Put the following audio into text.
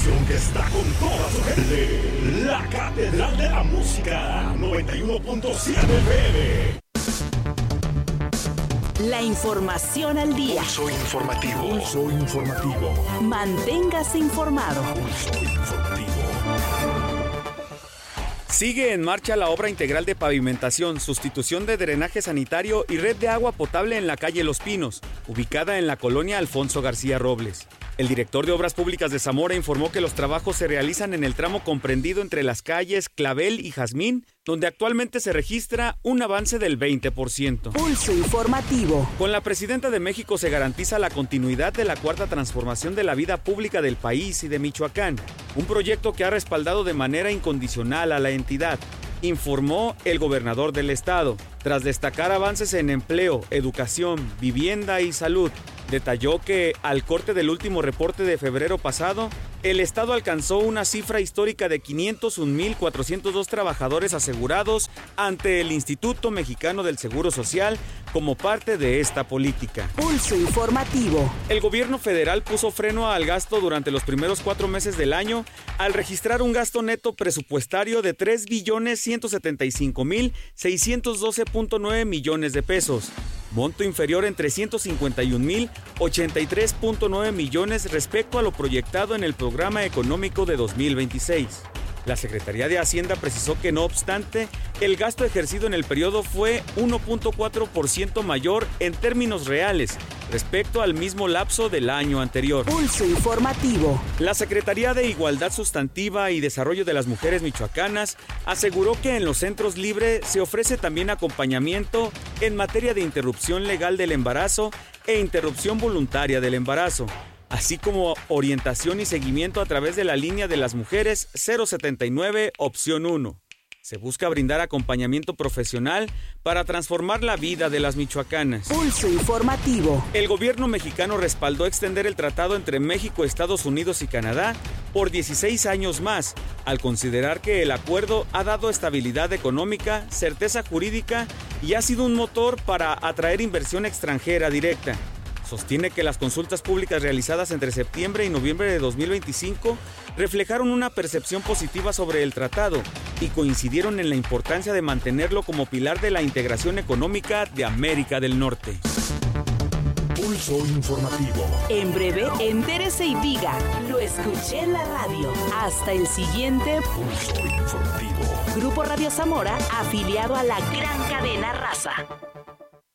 estación que está con toda su gente. La Catedral de la Música, 91.7 FM. La información al día. Pulso informativo. Pulso informativo. Manténgase informado. Pulso informativo. Sigue en marcha la obra integral de pavimentación, sustitución de drenaje sanitario y red de agua potable en la calle Los Pinos, ubicada en la colonia Alfonso García Robles. El director de Obras Públicas de Zamora informó que los trabajos se realizan en el tramo comprendido entre las calles Clavel y Jazmín, donde actualmente se registra un avance del 20%. Pulso informativo. Con la presidenta de México se garantiza la continuidad de la cuarta transformación de la vida pública del país y de Michoacán, un proyecto que ha respaldado de manera incondicional a la entidad, informó el gobernador del estado. Tras destacar avances en empleo, educación, vivienda y salud, detalló que al corte del último reporte de febrero pasado, el estado alcanzó una cifra histórica de 501,402 trabajadores asegurados ante el Instituto Mexicano del Seguro Social como parte de esta política. Pulso informativo. El gobierno federal puso freno al gasto durante los primeros 4 meses del año al registrar un gasto neto presupuestario de 3,175,612.9 millones de pesos, monto inferior en 351,083.9 millones respecto a lo proyectado en el programa económico de 2026. La Secretaría de Hacienda precisó que, no obstante, el gasto ejercido en el periodo fue 1.4% mayor en términos reales respecto al mismo lapso del año anterior. Pulso informativo. La Secretaría de Igualdad Sustantiva y Desarrollo de las Mujeres michoacanas aseguró que en los centros libres se ofrece también acompañamiento en materia de interrupción legal del embarazo e interrupción voluntaria del embarazo, así como orientación y seguimiento a través de la línea de las mujeres 079 opción 1. Se busca brindar acompañamiento profesional para transformar la vida de las michoacanas. Pulso informativo. El gobierno mexicano respaldó extender el tratado entre México, Estados Unidos y Canadá por 16 años más, al considerar que el acuerdo ha dado estabilidad económica, certeza jurídica y ha sido un motor para atraer inversión extranjera directa. Sostiene que las consultas públicas realizadas entre septiembre y noviembre de 2025 reflejaron una percepción positiva sobre el tratado y coincidieron en la importancia de mantenerlo como pilar de la integración económica de América del Norte. Pulso informativo. En breve, entérese y diga, lo escuché en la radio. Hasta el siguiente Pulso informativo. Grupo Radio Zamora, afiliado a la gran cadena Raza.